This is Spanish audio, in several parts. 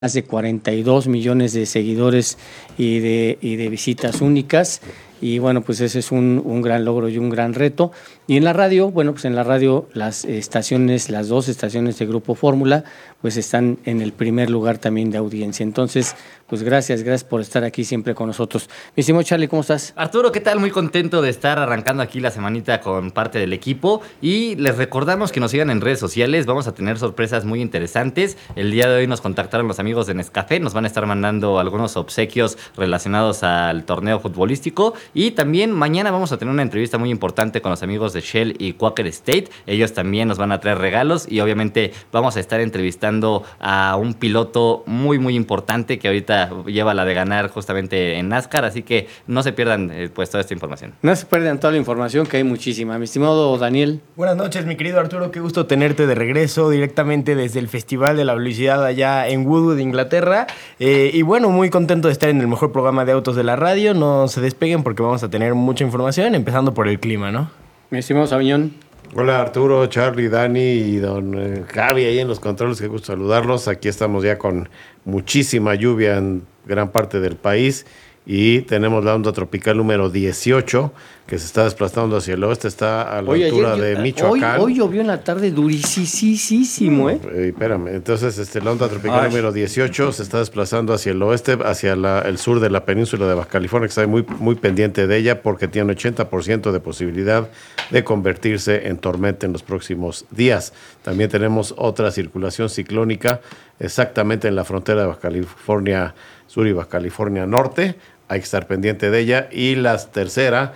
más de 42 millones de seguidores y de visitas únicas. Y bueno, pues ese es un gran logro y un gran reto. Y en la radio, bueno, pues en la radio las dos estaciones de Grupo Fórmula, pues están en el primer lugar también de audiencia. Entonces, pues gracias por estar aquí siempre con nosotros. Mi estimado Charlie, ¿cómo estás? Arturo, ¿qué tal? Muy contento de estar arrancando aquí la semanita con parte del equipo. Y les recordamos que nos sigan en redes sociales. Vamos a tener sorpresas muy interesantes. El día de hoy nos contactaron los amigos de Nescafé. Nos van a estar mandando algunos obsequios relacionados al torneo futbolístico. Y también mañana vamos a tener una entrevista muy importante con los amigos de Shell y Quaker State. Ellos también nos van a traer regalos y obviamente vamos a estar entrevistando a un piloto muy muy importante que ahorita lleva la de ganar justamente en NASCAR, así que no se pierdan pues toda esta información. No se pierdan toda la información, que hay muchísima. Mi estimado Daniel. Buenas noches, mi querido Arturo, qué gusto tenerte de regreso directamente desde el Festival de la Velocidad allá en Woodwood, Inglaterra. Y bueno, muy contento de estar en el mejor programa de autos de la radio. No se despeguen porque vamos a tener mucha información, empezando por el clima, ¿no? Mi estimado Sabiñón. Hola Arturo, Charlie, Dani y don Javi ahí en los controles, qué gusto saludarlos. Aquí estamos ya con muchísima lluvia en gran parte del país y tenemos la onda tropical número 18 que se está desplazando hacia el oeste, está a la altura de Michoacán. Hoy llovió en la tarde durísimo, Espérame, entonces la onda tropical número 18 se está desplazando hacia el oeste, hacia el sur de la península de Baja California, que está muy, muy pendiente de ella porque tiene un 80% de posibilidad de convertirse en tormenta en los próximos días. También tenemos otra circulación ciclónica exactamente en la frontera de Baja California Sur y Baja California Norte, hay que estar pendiente de ella. Y la tercera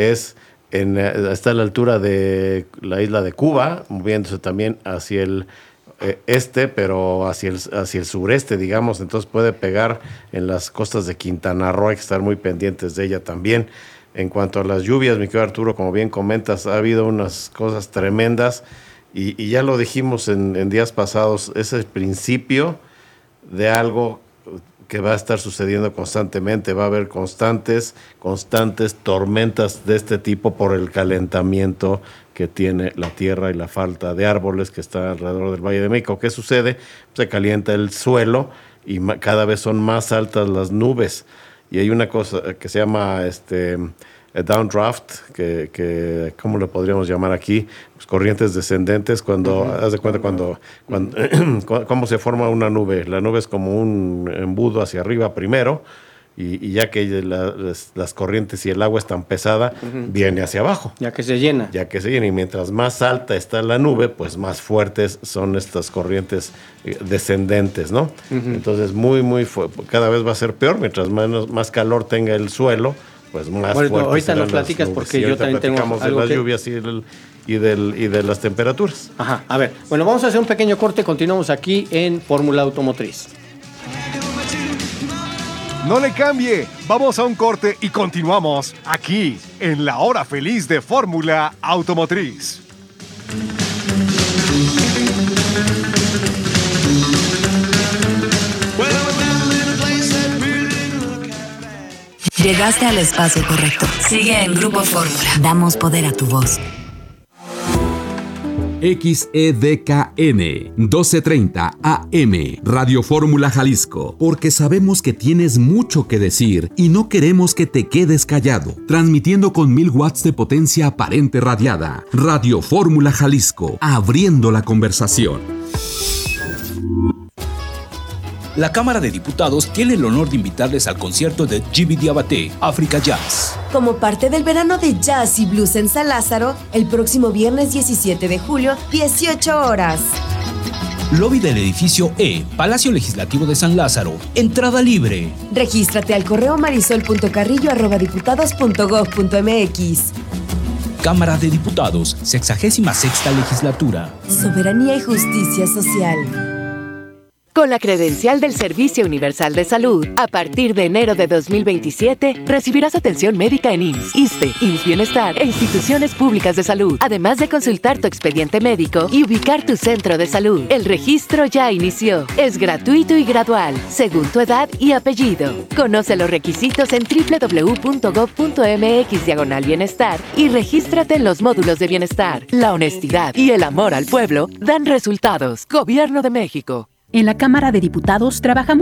está a la altura de la isla de Cuba, moviéndose también hacia el este, pero hacia el sureste, digamos, entonces puede pegar en las costas de Quintana Roo, hay que estar muy pendientes de ella también. En cuanto a las lluvias, mi querido Arturo, como bien comentas, ha habido unas cosas tremendas y ya lo dijimos en días pasados, es el principio de algo que va a estar sucediendo constantemente, va a haber constantes tormentas de este tipo por el calentamiento que tiene la tierra y la falta de árboles que está alrededor del Valle de México. ¿Qué sucede? Se calienta el suelo y cada vez son más altas las nubes. Y hay una cosa que se llama downdraft, que ¿cómo lo podríamos llamar aquí? Pues corrientes descendentes, haz de cuenta cuando cómo se forma una nube. La nube es como un embudo hacia arriba primero, y ya que las corrientes y el agua es tan pesada, viene hacia abajo. Ya que se llena, y mientras más alta está la nube, pues más fuertes son estas corrientes descendentes, ¿no? Entonces cada vez va a ser peor, mientras más calor tenga el suelo, pues más fuerte. Ahorita nos platicas porque yo también tengo algo de las lluvias y de las temperaturas. Ajá, a ver, bueno, vamos a hacer un pequeño corte, continuamos aquí en Fórmula Automotriz. No le cambie, vamos a un corte y continuamos aquí en la hora feliz de Fórmula Automotriz. Llegaste al espacio correcto. Sigue en Grupo Fórmula. Damos poder a tu voz. XEDKN 1230 AM Radio Fórmula Jalisco, porque sabemos que tienes mucho que decir y no queremos que te quedes callado. Transmitiendo con 1000 watts de potencia aparente radiada. Radio Fórmula Jalisco, abriendo la conversación. La Cámara de Diputados tiene el honor de invitarles al concierto de Gibi Diabaté, África Jazz. Como parte del verano de jazz y blues en San Lázaro, el próximo viernes 17 de julio, 18 horas. Lobby del edificio E, Palacio Legislativo de San Lázaro. Entrada libre. Regístrate al correo marisol.carrillo@diputados.gov.mx. Cámara de Diputados, 66ª Legislatura. Soberanía y justicia social. Con la credencial del Servicio Universal de Salud, a partir de enero de 2027, recibirás atención médica en IMSS, ISSSTE, IMSS Bienestar e instituciones públicas de salud, además de consultar tu expediente médico y ubicar tu centro de salud. El registro ya inició. Es gratuito y gradual, según tu edad y apellido. Conoce los requisitos en www.gov.mx/bienestar y regístrate en los módulos de bienestar. La honestidad y el amor al pueblo dan resultados. Gobierno de México. En la Cámara de Diputados trabajamos